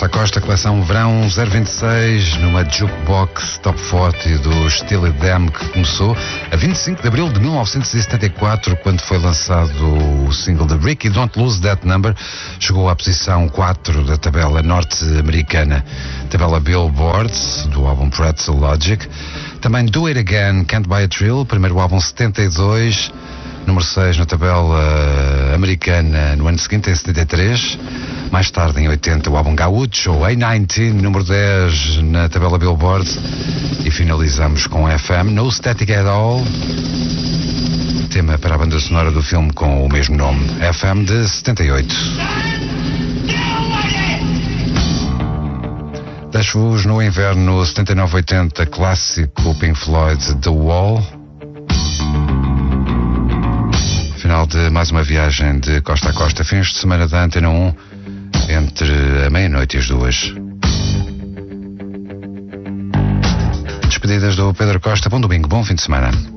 Costa a Costa, coleção Verão 026, numa Jukebox Top 40 do Steely Dan, que começou a 25 de abril de 1974, quando foi lançado o single de Ricky, Don't Lose That Number. Chegou à posição 4 da tabela norte-americana, tabela Billboard, do álbum Pretzel Logic. Também Do It Again, Can't Buy a Thrill, primeiro álbum 72, número 6 na tabela americana no ano seguinte, em 73. Mais tarde, em 80, o álbum Gaucho, A19, número 10 na tabela Billboard. E finalizamos com FM, No Static at All, tema para a banda sonora do filme com o mesmo nome, FM de 78. Deixo-vos no inverno 79-80, clássico Pink Floyd, The Wall. Final de mais uma viagem de costa a costa, fins de semana da Antena 1, entre a meia-noite e as 2. Despedidas do Pedro Costa. Bom domingo, bom fim de semana.